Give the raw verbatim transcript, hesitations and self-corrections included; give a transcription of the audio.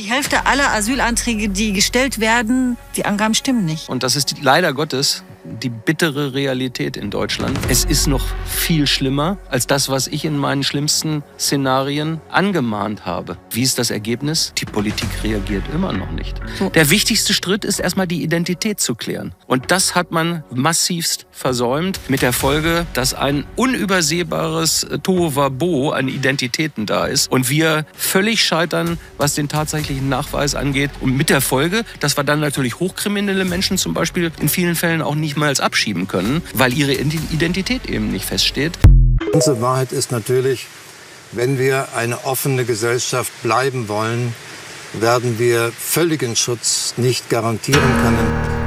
Die Hälfte aller Asylanträge, die gestellt werden, die Angaben stimmen nicht. Und das ist die, leider Gottes die bittere Realität in Deutschland. Es ist noch viel schlimmer als das, was ich in meinen schlimmsten Szenarien angemahnt habe. Wie ist das Ergebnis? Die Politik reagiert immer noch nicht. Der wichtigste Schritt ist erstmal die Identität zu klären. Und das hat man massivst versäumt, mit der Folge, dass ein unübersehbares Tohuwabohu an Identitäten da ist und wir völlig scheitern, was den tatsächlichen Nachweis angeht. Und mit der Folge, dass wir dann natürlich hochkriminelle Menschen zum Beispiel in vielen Fällen auch nicht mal abschieben können, weil ihre Identität eben nicht feststeht. Die ganze Wahrheit ist natürlich, wenn wir eine offene Gesellschaft bleiben wollen, werden wir völligen Schutz nicht garantieren können.